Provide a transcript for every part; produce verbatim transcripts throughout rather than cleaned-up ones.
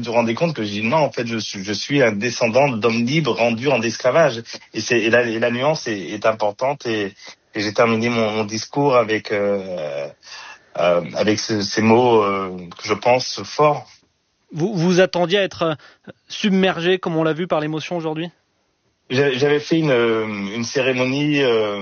vous rendez compte que je dis non, en fait, je suis, je suis un descendant d'hommes libres rendus en esclavage. Et, c'est, et, la, et la nuance est, est importante. Et, et j'ai terminé mon, mon discours avec, euh, euh, avec ce, ces mots euh, que je pense forts. Vous vous attendiez à être submergé, comme on l'a vu, par l'émotion aujourd'hui ? J'avais fait une, une cérémonie euh,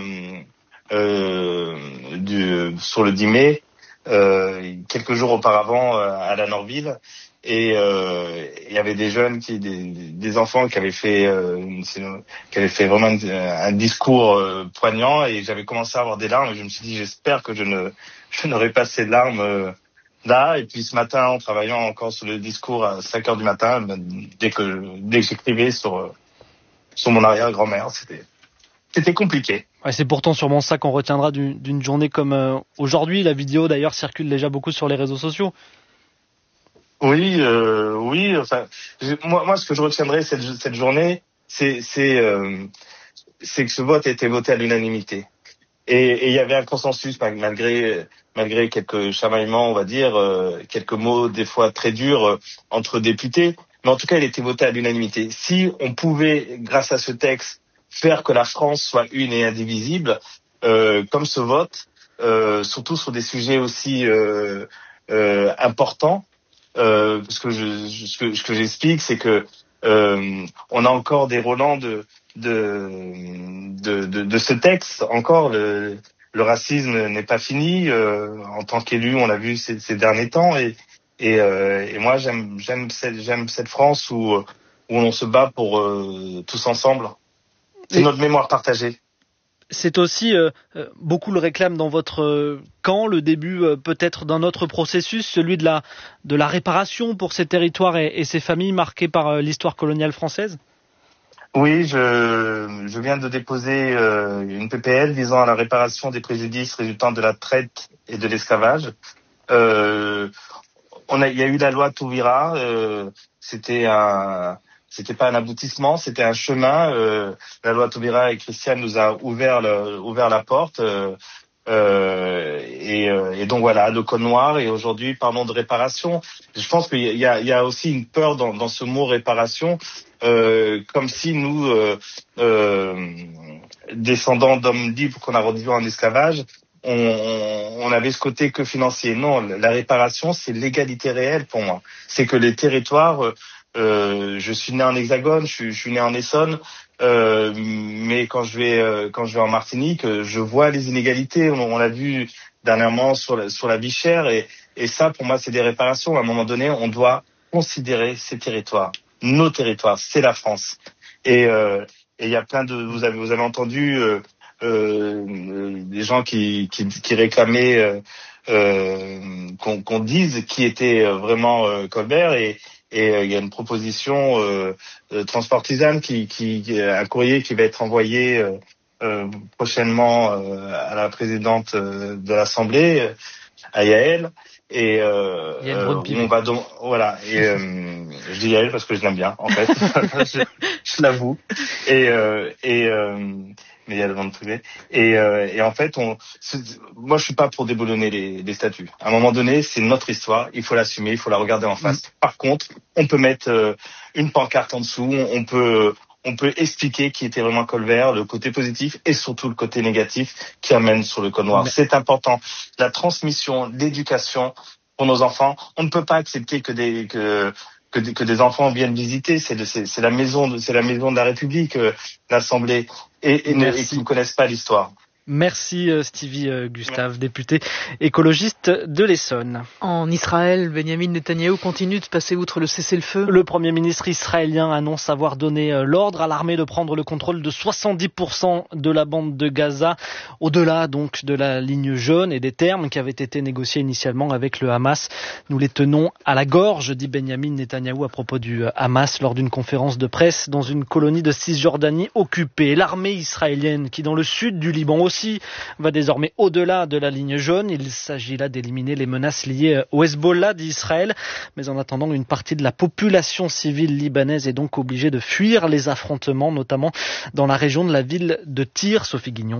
euh, du, sur le dix mai, euh, quelques jours auparavant à la Norville, et euh, il y avait des jeunes, qui, des, des enfants qui avaient fait, euh, une, qui avaient fait vraiment un discours euh, poignant, et j'avais commencé à avoir des larmes. Et je me suis dit, j'espère que je ne, je n'aurai pas ces larmes euh, là. Et puis ce matin, en travaillant encore sur le discours à cinq heures du matin, dès que dès que j'écrivais sur sur mon arrière-grand-mère, c'était c'était compliqué. Ouais, c'est pourtant sûrement ça qu'on retiendra d'une, d'une journée comme euh, aujourd'hui. La vidéo d'ailleurs circule déjà beaucoup sur les réseaux sociaux. Oui, euh, oui. Enfin, moi, moi, ce que je retiendrai cette cette journée, c'est c'est euh, c'est que ce vote a été voté à l'unanimité. Et il y avait un consensus malgré malgré quelques chamaillements, on va dire, euh, quelques mots des fois très durs euh, entre députés. Mais en tout cas, il a été voté à l'unanimité. Si on pouvait, grâce à ce texte, faire que la France soit une et indivisible, euh, comme ce vote, euh, surtout sur des sujets aussi euh, euh, importants, euh, parce que je, je, ce que, ce que j'explique, c'est que euh, on a encore des relents de de de, de, de ce texte. Encore, le, le racisme n'est pas fini. Euh, en tant qu'élu, on l'a vu ces, ces derniers temps, et Et, euh, et moi, j'aime, j'aime cette, j'aime cette France où, où on se bat pour euh, tous ensemble. C'est et notre mémoire partagée. C'est aussi, euh, beaucoup le réclament dans votre euh, camp, le début euh, peut-être d'un autre processus, celui de la, de la réparation pour ces territoires et, et ces familles marquées par euh, l'histoire coloniale française. Oui, je, je viens de déposer euh, une P P L visant à la réparation des préjudices résultant de la traite et de l'esclavage. Euh, On a, il y a eu la loi Taubira. Euh, c'était un, c'était pas un aboutissement, c'était un chemin. Euh, la loi Taubira et Christiane nous a ouvert le, ouvert la porte. Euh, euh, et, et donc voilà, le code noir. Et aujourd'hui, parlons de réparation. Je pense qu'il y a, il y a aussi une peur dans, dans ce mot réparation, euh, comme si nous, euh, euh, descendants d'hommes libres qu'on a réduits en esclavage, On, on avait ce côté que financier. Non, la réparation, c'est l'égalité réelle pour moi. C'est que les territoires, euh, je suis né en Hexagone, je suis, je suis né en Essonne, euh, mais quand je vais euh, quand je vais en Martinique, je vois les inégalités. On, on l'a vu dernièrement sur la, sur la vie chère, et, et ça, pour moi, c'est des réparations. À un moment donné, on doit considérer ces territoires, nos territoires. C'est la France. Et euh, et il y a plein de, vous avez vous avez entendu. Euh, Euh, des gens qui, qui, qui réclamaient euh, euh, qu'on, qu'on dise qui était vraiment euh, Colbert, et, et euh, il y a une proposition euh, euh, transpartisane qui, qui, qui un courrier qui va être envoyé euh, euh, prochainement euh, à la présidente euh, de l'Assemblée, à Yael, et euh, euh, on va donc voilà, et euh, je dis Yael parce que je l'aime bien en fait. je, je l'avoue, et euh, et euh, mais il y a le vent privé. Et, euh, et en fait, on, moi, je suis pas pour déboulonner les, les statues. À un moment donné, c'est notre histoire. Il faut l'assumer, il faut la regarder en face. Mmh. Par contre, on peut mettre euh, une pancarte en dessous. On peut, on peut expliquer qui était vraiment Colbert, le côté positif et surtout le côté négatif qui amène sur le code noir. Mais... c'est important. La transmission, l'éducation pour nos enfants. On ne peut pas accepter que des que Que, que des enfants viennent visiter, c'est, de, c'est, c'est la maison, de, c'est la maison de la République, euh, l'Assemblée, et, et, ne, et qui ne connaissent pas l'histoire. Merci Stevie Gustave, ouais. Député écologiste de l'Essonne. En Israël, Benjamin Netanyahou continue de passer outre le cessez-le-feu. Le Premier ministre israélien annonce avoir donné l'ordre à l'armée de prendre le contrôle de soixante-dix pour cent de la bande de Gaza, au-delà donc de la ligne jaune et des termes qui avaient été négociés initialement avec le Hamas. Nous les tenons à la gorge, dit Benjamin Netanyahou à propos du Hamas lors d'une conférence de presse dans une colonie de Cisjordanie occupée. L'armée israélienne qui dans le sud du Liban aussi va désormais au-delà de la ligne jaune. Il s'agit là d'éliminer les menaces liées au Hezbollah d'Israël. Mais en attendant, une partie de la population civile libanaise est donc obligée de fuir les affrontements, notamment dans la région de la ville de Tyr. Sophie Guignon.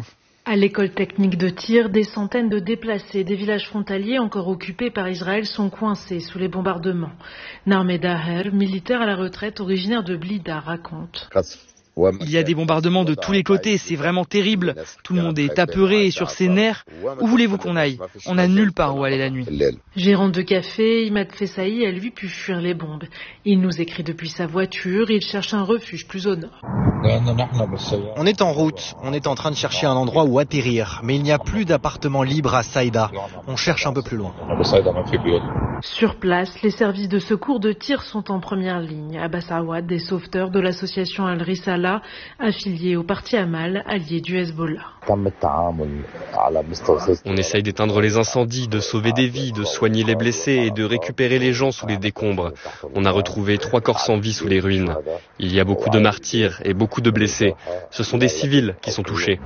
À l'école technique de tir, des centaines de déplacés des villages frontaliers encore occupés par Israël sont coincés sous les bombardements. Narmeh Daher, militaire à la retraite originaire de Blida, raconte. Il y a des bombardements de tous les côtés, c'est vraiment terrible. Tout le monde est apeuré et sur ses nerfs. Où voulez-vous qu'on aille ? On n'a nulle part où aller la nuit. Gérant de café, Imad Fessaï a lui pu fuir les bombes. Il nous écrit depuis sa voiture, il cherche un refuge plus au nord. On est en route, on est en train de chercher un endroit où atterrir, mais il n'y a plus d'appartements libres à Saïda. On cherche un peu plus loin. Sur place, les services de secours de tir sont en première ligne. Abbas Awad, des sauveteurs de l'association Al-Risala, affiliée au parti Amal, allié du Hezbollah. On essaye d'éteindre les incendies, de sauver des vies, de soigner les blessés et de récupérer les gens sous les décombres. On a retrouvé trois corps sans vie sous les ruines. Il y a beaucoup de martyrs et beaucoup de blessés. Ce sont des civils qui sont touchés.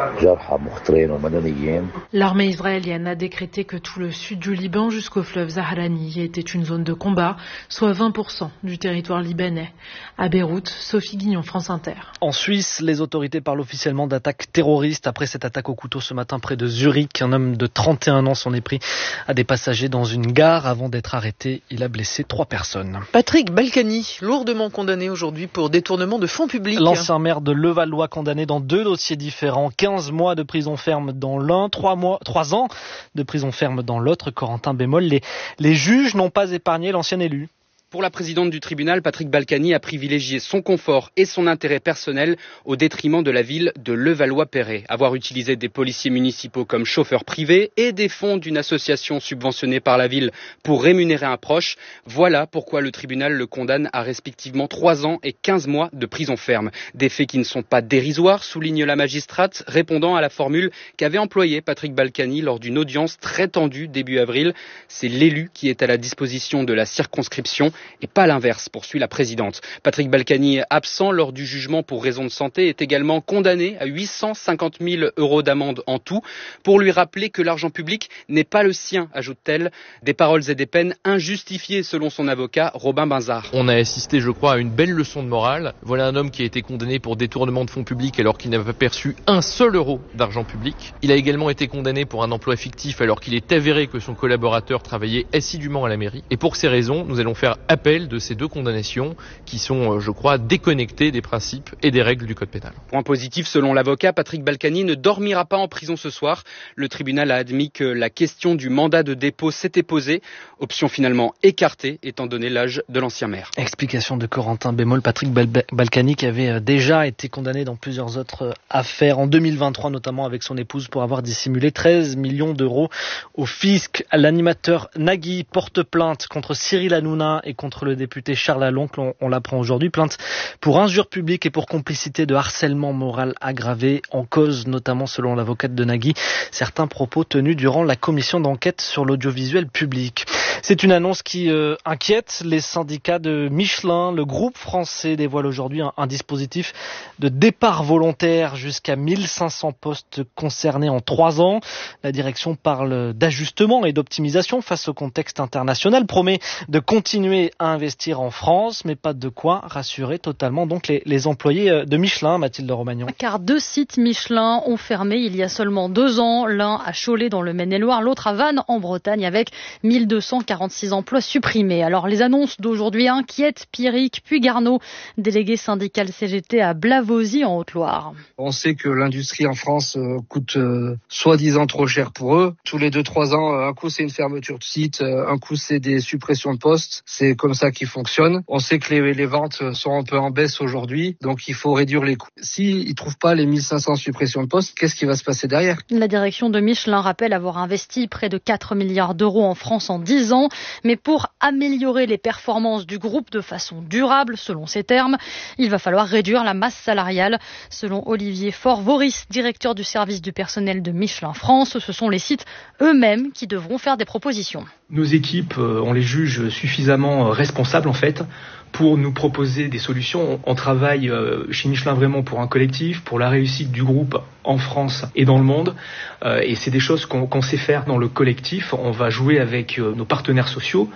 L'armée israélienne a décrété que tout le sud du Liban jusqu'au fleuve Zahrani était une zone de combat, soit vingt pour cent du territoire libanais. À Beyrouth, Sophie Guignon, France Inter. En Suisse, les autorités parlent officiellement d'attaque terroriste après cette attaque au couteau ce matin près de Zurich. Un homme de trente et un ans s'en est pris à des passagers dans une gare. Avant d'être arrêté, il a blessé trois personnes. Patrick Balkany, lourdement condamné aujourd'hui pour détournement de fonds publics. L'ancien maire de Levallois condamné dans deux dossiers différents. quinze mois de prison ferme dans l'un, trois mois, trois ans de prison ferme dans l'autre. Corentin Bémol, les, les juges n'ont pas épargné l'ancien élu. Pour la présidente du tribunal, Patrick Balkany a privilégié son confort et son intérêt personnel au détriment de la ville de Levallois-Perret. Avoir utilisé des policiers municipaux comme chauffeurs privés et des fonds d'une association subventionnée par la ville pour rémunérer un proche, voilà pourquoi le tribunal le condamne à respectivement trois ans et quinze mois de prison ferme. Des faits qui ne sont pas dérisoires, souligne la magistrate, répondant à la formule qu'avait employée Patrick Balkany lors d'une audience très tendue début avril. C'est l'élu qui est à la disposition de la circonscription et pas l'inverse, poursuit la présidente. Patrick Balkany, absent lors du jugement pour raison de santé, est également condamné à huit cent cinquante mille euros d'amende en tout pour lui rappeler que l'argent public n'est pas le sien, ajoute-t-elle. Des paroles et des peines injustifiées selon son avocat, Robin Binzard. On a assisté, je crois, à une belle leçon de morale. Voilà un homme qui a été condamné pour détournement de fonds publics alors qu'il n'avait pas perçu un seul euro d'argent public. Il a également été condamné pour un emploi fictif alors qu'il est avéré que son collaborateur travaillait assidûment à la mairie. Et pour ces raisons, nous allons faire appel de ces deux condamnations qui sont, je crois, déconnectées des principes et des règles du code pénal. Point positif, selon l'avocat, Patrick Balkany ne dormira pas en prison ce soir. Le tribunal a admis que la question du mandat de dépôt s'était posée, option finalement écartée étant donné l'âge de l'ancien maire. Explication de Corentin Bémol. Patrick Balkany qui avait déjà été condamné dans plusieurs autres affaires en deux mille vingt-trois, notamment avec son épouse pour avoir dissimulé treize millions d'euros au fisc. L'animateur Nagui porte plainte contre Cyril Hanouna et contre le député Charles Aloncle, on, on l'apprend aujourd'hui, plainte pour injure publique et pour complicité de harcèlement moral aggravé, en cause notamment selon l'avocate de Nagui, certains propos tenus durant la commission d'enquête sur l'audiovisuel public. C'est une annonce qui euh, inquiète les syndicats de Michelin. Le groupe français dévoile aujourd'hui un, un dispositif de départ volontaire jusqu'à mille cinq cents postes concernés en trois ans. La direction parle d'ajustement et d'optimisation face au contexte international, promet de continuer à investir en France, mais pas de quoi rassurer totalement donc les, les employés de Michelin, Mathilde Romagnon. Car deux sites Michelin ont fermé il y a seulement deux ans, l'un à Cholet dans le Maine-et-Loire, l'autre à Vannes en Bretagne avec mille deux cent quarante-six emplois supprimés. Alors les annonces d'aujourd'hui inquiètent Pierrick Puygarneau, délégué syndical C G T à Blavozy en Haute-Loire. On sait que l'industrie en France euh, coûte euh, soi-disant trop cher pour eux. Tous les deux trois ans, euh, un coup c'est une fermeture de site, euh, un coup c'est des suppressions de postes. C'est comme ça qui fonctionne. On sait que les, les ventes sont un peu en baisse aujourd'hui, donc il faut réduire les coûts. S'ils ne trouvent pas les mille cinq cents suppressions de postes, qu'est-ce qui va se passer derrière ? La direction de Michelin rappelle avoir investi près de quatre milliards d'euros en France en dix ans, mais pour améliorer les performances du groupe de façon durable, selon ses termes, il va falloir réduire la masse salariale. Selon Olivier Faure-Vauris, directeur du service du personnel de Michelin France, ce sont les sites eux-mêmes qui devront faire des propositions. Nos équipes, on les juge suffisamment responsables en fait pour nous proposer des solutions. On travaille chez Michelin vraiment pour un collectif, pour la réussite du groupe en France et dans le monde. Et c'est des choses qu'on, qu'on sait faire dans le collectif. On va jouer avec nos partenaires sociaux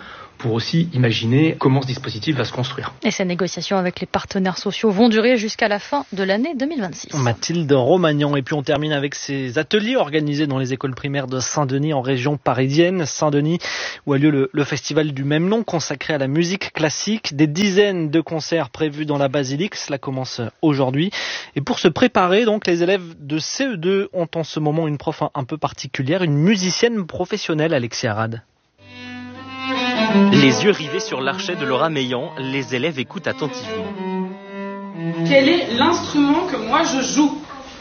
pour aussi imaginer comment ce dispositif va se construire. Et ces négociations avec les partenaires sociaux vont durer jusqu'à la fin de l'année deux mille vingt-six. Mathilde Romagnan. Et puis on termine avec ces ateliers organisés dans les écoles primaires de Saint-Denis en région parisienne. Saint-Denis où a lieu le, le festival du même nom consacré à la musique classique. Des dizaines de concerts prévus dans la basilique. Cela commence aujourd'hui. Et pour se préparer, donc, les élèves de C E deux ont en ce moment une prof un, un peu particulière, une musicienne professionnelle, Alexis Arad. Les yeux rivés sur l'archet de Laura Meillan, les élèves écoutent attentivement. Quel est l'instrument que moi je joue ?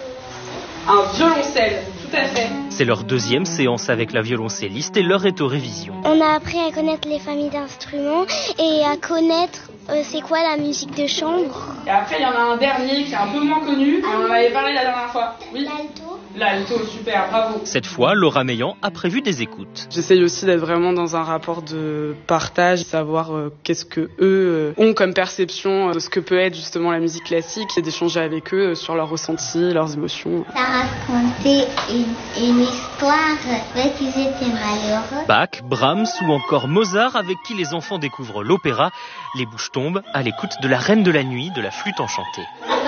Un violoncelle, tout à fait. C'est leur deuxième séance avec la violoncelliste et l'heure est aux révisions. On a appris à connaître les familles d'instruments et à connaître euh, c'est quoi la musique de chambre. Et après il y en a un dernier qui est un peu moins connu, mais on en avait parlé la dernière fois. Oui. L'alto. L'alto, super, bravo. Cette fois, Laura Meillan a prévu des écoutes. J'essaye aussi d'être vraiment dans un rapport de partage, savoir euh, qu'est-ce que eux euh, ont comme perception de ce que peut être justement la musique classique et d'échanger avec eux sur leurs ressentis, leurs émotions. Ça racontait une, une histoire parce qu'ils étaient malheureux. Bach, Brahms ou encore Mozart avec qui les enfants découvrent l'opéra. Les bouches tombent à l'écoute de la Reine de la Nuit de la flûte enchantée.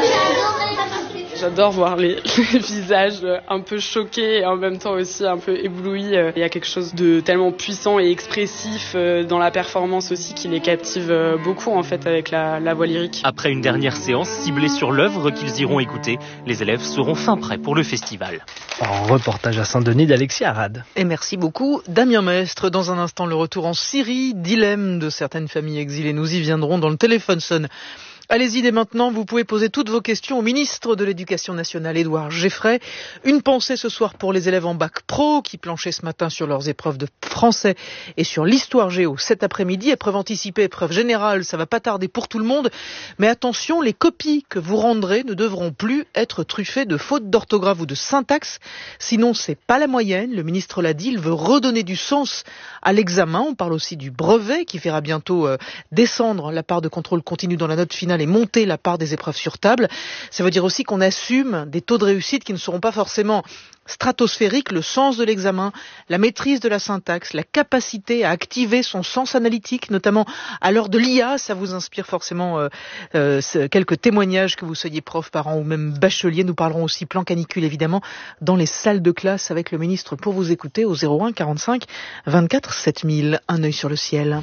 J'adore voir les, les visages un peu choqués et en même temps aussi un peu éblouis. Il y a quelque chose de tellement puissant et expressif dans la performance aussi qui les captive beaucoup en fait avec la, la voix lyrique. Après une dernière séance ciblée sur l'œuvre qu'ils iront écouter, les élèves seront fin prêts pour le festival. En reportage à Saint-Denis d'Alexis Arad. Et merci beaucoup Damien Mestre. Dans un instant, le retour en Syrie, dilemme de certaines familles exilées. Nous y viendrons dans le téléphone sonne. Allez-y dès maintenant, vous pouvez poser toutes vos questions au ministre de l'Éducation nationale, Édouard Geffray. Une pensée ce soir pour les élèves en bac pro qui planchaient ce matin sur leurs épreuves de français et sur l'histoire géo cet après-midi. Épreuve anticipée, épreuve générale, ça va pas tarder pour tout le monde. Mais attention, les copies que vous rendrez ne devront plus être truffées de fautes d'orthographe ou de syntaxe. Sinon, c'est pas la moyenne. Le ministre l'a dit, il veut redonner du sens à l'examen. On parle aussi du brevet qui fera bientôt euh, descendre la part de contrôle continu dans la note finale et monter la part des épreuves sur table. Ça veut dire aussi qu'on assume des taux de réussite qui ne seront pas forcément stratosphériques, le sens de l'examen, la maîtrise de la syntaxe, la capacité à activer son sens analytique, notamment à l'heure de l'I A. Ça vous inspire forcément euh, euh, quelques témoignages, que vous soyez prof, parent ou même bachelier. Nous parlerons aussi plan canicule, évidemment, dans les salles de classe avec le ministre pour vous écouter au zéro un quarante-cinq vingt-quatre sept mille. Un œil sur le ciel.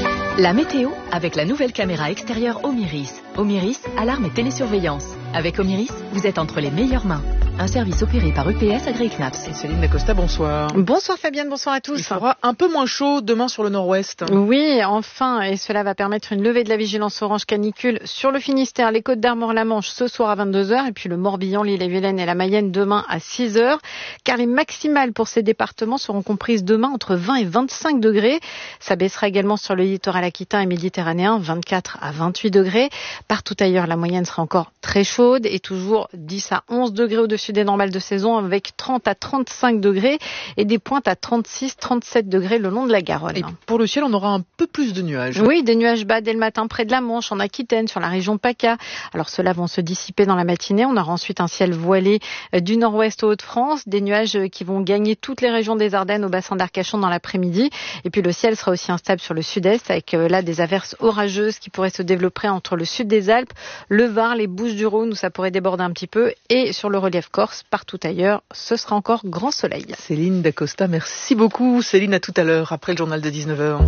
La météo avec la nouvelle caméra extérieure Omiris. Omiris, alarme et télésurveillance. Avec Omiris, vous êtes entre les meilleures mains. Un service opéré par U P S agréé C N A P S. Et Céline Dacosta, bonsoir. Bonsoir Fabienne, bonsoir à tous. Il fera un peu moins chaud demain sur le nord-ouest. Oui, enfin, et cela va permettre une levée de la vigilance orange canicule sur le Finistère, les Côtes d'Armor, la Manche ce soir à vingt-deux heures, et puis le Morbihan, l'Ille-et-Vilaine et la Mayenne demain à six heures, car les maximales pour ces départements seront comprises demain entre vingt et vingt-cinq degrés. Ça baissera également sur le littoral aquitain et méditerranéen, vingt-quatre à vingt-huit degrés. Partout ailleurs, la moyenne sera encore très chaude et toujours dix à onze degrés au-dessus des normales de saison, avec trente à trente-cinq degrés et des pointes à trente-six à trente-sept degrés le long de la Garonne. Et pour le ciel, on aura un peu plus de nuages. Oui, des nuages bas dès le matin près de la Manche, en Aquitaine, sur la région PACA. Alors ceux-là vont se dissiper dans la matinée. On aura ensuite un ciel voilé du nord-ouest aux Hauts-de-France, des nuages qui vont gagner toutes les régions des Ardennes au bassin d'Arcachon dans l'après-midi. Et puis le ciel sera aussi instable sur le sud-est, avec là des averses orageuses qui pourraient se développer entre le sud des Alpes, le Var, les Bouches-du-Rhône où ça pourrait déborder un petit peu, et sur le relief corse, partout ailleurs, ce sera encore grand soleil. Céline Dacosta, merci beaucoup. Céline, à tout à l'heure, après le journal de dix-neuf heures.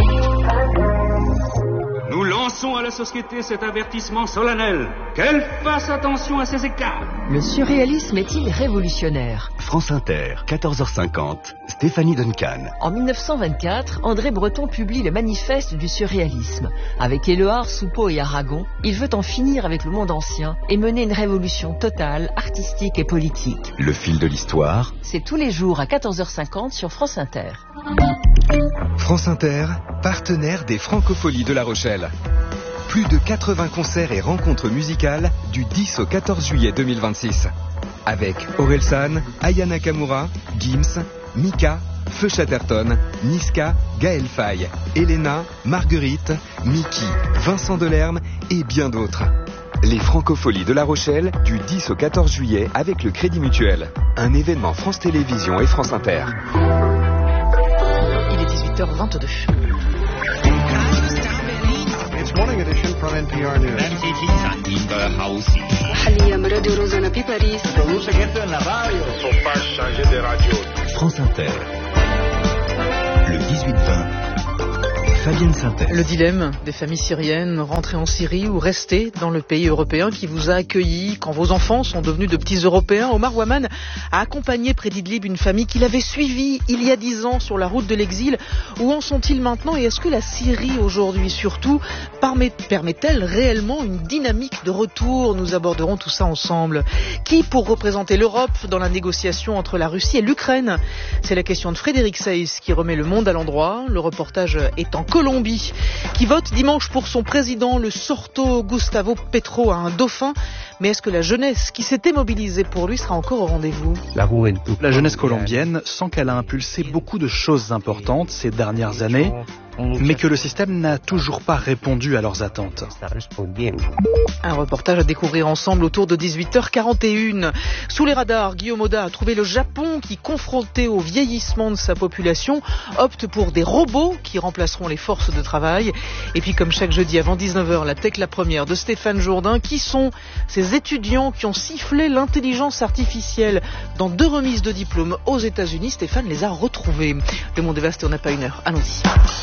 Nous lançons à la société cet avertissement solennel. Qu'elle fasse attention à ces écarts. Le surréalisme est-il révolutionnaire ? France Inter, quatorze heures cinquante, Stéphanie Duncan. En mille neuf cent vingt-quatre, André Breton publie le manifeste du surréalisme. Avec Éluard, Soupeau et Aragon, il veut en finir avec le monde ancien et mener une révolution totale, artistique et politique. Le fil de l'histoire. C'est tous les jours à quatorze heures cinquante sur France Inter. France Inter, partenaire des Francopholies de La Rochelle. Plus de quatre-vingts concerts et rencontres musicales du dix au quatorze juillet deux mille vingt-six. Avec Orelsan, Aya Nakamura, Gims, Mika, Feu Chatterton, Niska, Gaël Faye, Elena, Marguerite, Mickey, Vincent Delerme et bien d'autres. Les Francopholies de La Rochelle du dix au quatorze juillet avec le Crédit Mutuel. Un événement France Télévisions et France Inter. Il est dix-huit heures vingt-deux. N P R News. France Inter. Le dix-huit vingt. Fabienne Synthèse. Le dilemme des familles syriennes, rentrer en Syrie ou rester dans le pays européen qui vous a accueilli quand vos enfants sont devenus de petits Européens. Omar Ouaman a accompagné près d'Idlib une famille qu'il avait suivie il y a dix ans sur la route de l'exil. Où en sont-ils maintenant et est-ce que la Syrie aujourd'hui surtout permet-elle réellement une dynamique de retour? Nous aborderons tout ça ensemble. Qui pour représenter l'Europe dans la négociation entre la Russie et l'Ukraine? C'est la question de Frédéric Seyss qui remet le monde à l'endroit. Le reportage est en Colombie, qui vote dimanche pour son président, le Sorto Gustavo Petro, à un dauphin. Mais est-ce que la jeunesse qui s'était mobilisée pour lui sera encore au rendez-vous? La jeunesse colombienne sent qu'elle a impulsé beaucoup de choses importantes ces dernières années, mais que le système n'a toujours pas répondu à leurs attentes. Un reportage à découvrir ensemble autour de dix-huit heures quarante et une. Sous les radars, Guillaume Oda a trouvé le Japon qui, confronté au vieillissement de sa population, opte pour des robots qui remplaceront les forces de travail. Et puis comme chaque jeudi avant dix-neuf heures, la Tech la première de Stéphane Jourdain. Qui sont ces étudiants qui ont sifflé l'intelligence artificielle dans deux remises de diplômes aux États-Unis? Stéphane les a retrouvés. Le monde est vaste et on n'a pas une heure. Allons-y.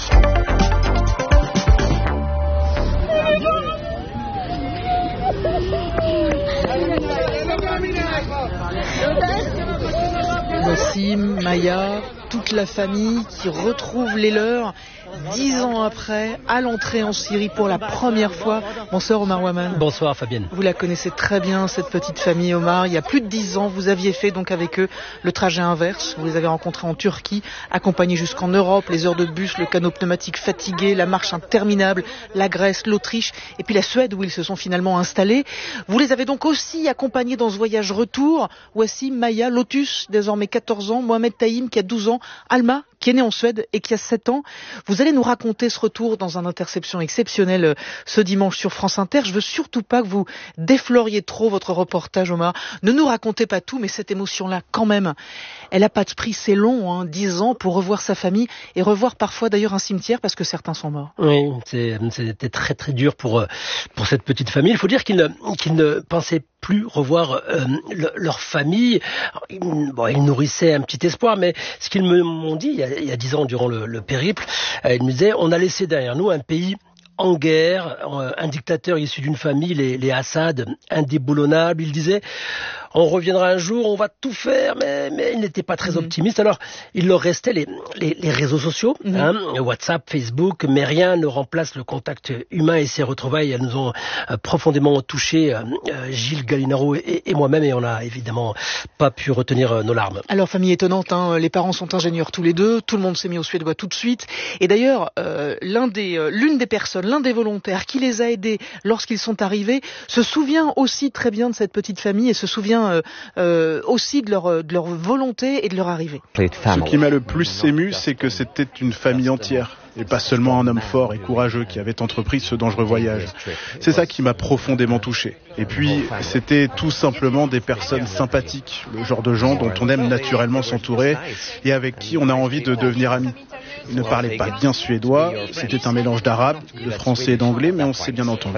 Voici Maya, toute la famille qui retrouve les leurs dix ans après, à l'entrée en Syrie pour la première fois. Bonsoir Omar Ouaman. Bonsoir Fabienne. Vous la connaissez très bien, cette petite famille Omar. Il y a plus de dix ans, vous aviez fait donc avec eux le trajet inverse. Vous les avez rencontrés en Turquie, accompagnés jusqu'en Europe, les heures de bus, le canot pneumatique fatigué, la marche interminable, la Grèce, l'Autriche et puis la Suède où ils se sont finalement installés. Vous les avez donc aussi accompagnés dans ce voyage retour. Voici Maya, Lotus, désormais quatorze ans, Mohamed Taïm qui a douze ans, Alma qui est née en Suède et qui a sept ans. Vous allez nous raconter ce retour dans un interception exceptionnel ce dimanche sur France Inter. Je veux surtout pas que vous défloriez trop votre reportage, Omar. Ne nous racontez pas tout, mais cette émotion-là, quand même, elle a pas de prix. C'est long, hein, dix ans pour revoir sa famille et revoir parfois d'ailleurs un cimetière parce que certains sont morts. Oui, c'est, c'était très très dur pour pour cette petite famille. Il faut dire qu'ils ne qu'ils ne pensaient plus revoir euh, le, leur famille. Alors, ils, bon, ils nourrissaient un petit espoir, mais ce qu'ils m'ont dit il y a, il y a dix ans durant le, le périple, euh, ils me disaient on a laissé derrière nous un pays en guerre, un dictateur issu d'une famille, les, les Assad, indéboulonnables. Il disait on reviendra un jour, on va tout faire, mais, mais il n'était pas très mmh. optimiste. Alors, il leur restait les, les, les réseaux sociaux, mmh. hein, WhatsApp, Facebook, mais rien ne remplace le contact humain et ces retrouvailles. Elles nous ont euh, profondément touchés, euh, Gilles Gallinaro et, et moi-même, et on n'a évidemment pas pu retenir euh, nos larmes. Alors, famille étonnante, hein, les parents sont ingénieurs tous les deux, tout le monde s'est mis au suédois tout de suite. Et d'ailleurs, euh, l'un des, euh, l'une des personnes, l'un des volontaires qui les a aidés lorsqu'ils sont arrivés, se souvient aussi très bien de cette petite famille et se souvient Euh, euh, aussi de leur, de leur volonté et de leur arrivée. Ce qui m'a le plus ému, c'est que c'était une famille entière et pas seulement un homme fort et courageux qui avait entrepris ce dangereux voyage. C'est ça qui m'a profondément touché. Et puis, c'était tout simplement des personnes sympathiques, le genre de gens dont on aime naturellement s'entourer et avec qui on a envie de devenir amis. Ils ne parlaient pas bien suédois, c'était un mélange d'arabe, de français et d'anglais, mais on s'est bien entendu.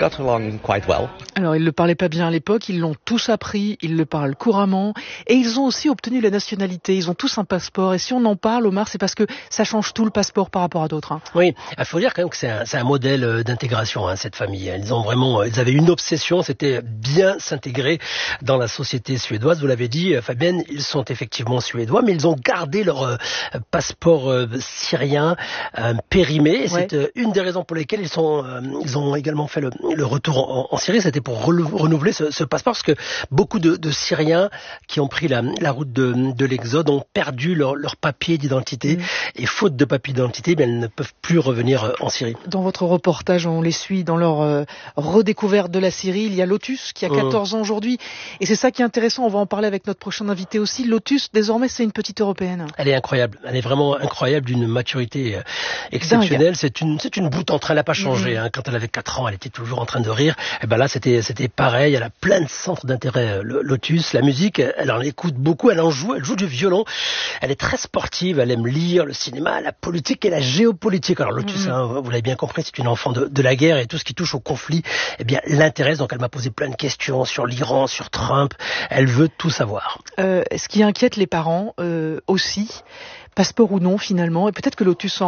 Alors, ils ne le parlaient pas bien à l'époque, ils l'ont tous appris, ils le parlent couramment, et ils ont aussi obtenu la nationalité, ils ont tous un passeport, et si on en parle, Omar, c'est parce que ça change tout le passeport par rapport à d'autres. Hein. Oui, il faut dire quand même que c'est un, c'est un modèle d'intégration, hein, cette famille. Ils ont vraiment, ils avaient une obsession, c'était bien s'intégrer dans la société suédoise. Vous l'avez dit, Fabienne, ils sont effectivement suédois, mais ils ont gardé leur euh, passeport euh, syrien euh, périmé. Ouais. C'est euh, une des raisons pour lesquelles ils sont, euh, ils ont également fait le, le retour en, en Syrie. C'était pour renouveler ce, ce passeport, parce que beaucoup de, de Syriens qui ont pris la, la route de, de l'exode ont perdu leur, leur papier d'identité, mmh. et faute de papier d'identité, bien, elles ne peuvent plus revenir en Syrie. Dans votre reportage, on les suit dans leur euh, redécouverte de la Syrie. Il y a Lotus qui a quatorze mmh. ans aujourd'hui, et c'est ça qui est intéressant. On va en parler avec notre prochain invité aussi. Lotus, désormais, c'est une petite européenne. Elle est incroyable. Elle est vraiment incroyable. incroyable, d'une maturité exceptionnelle. C'est une, c'est une boute en train, elle n'a pas changé. Mmh. Hein. Quand elle avait quatre ans, elle était toujours en train de rire. Et ben là, c'était, c'était pareil. Elle a plein de centres d'intérêt, Lotus. La musique, elle en écoute beaucoup. Elle en joue. Elle joue du violon. Elle est très sportive. Elle aime lire le cinéma, la politique et la géopolitique. Alors Lotus, mmh. hein, vous l'avez bien compris, c'est une enfant de, de la guerre et tout ce qui touche au conflit, eh bien, l'intéresse. Donc elle m'a posé plein de questions sur l'Iran, sur Trump. Elle veut tout savoir. Euh, ce qui inquiète les parents euh, aussi, passeport ou non finalement, et peut-être que Lotus en